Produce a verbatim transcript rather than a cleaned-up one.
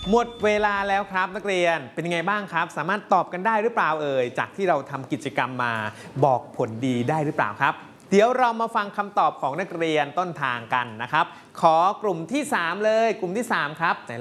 หมดเวลาแล้วครับนักเรียนเป็นยังไงบ้างครับสามารถตอบกันได้หรือเปล่าเอ่ยจากที่เราทำกิจกรรมมาบอกผลดีได้หรือเปล่าครับเดี๋ยวเรามาฟังคำตอบของนักเรียนต้นทางกันนะครับขอกลุ่มที่สามเลยกลุ่มที่สามครับ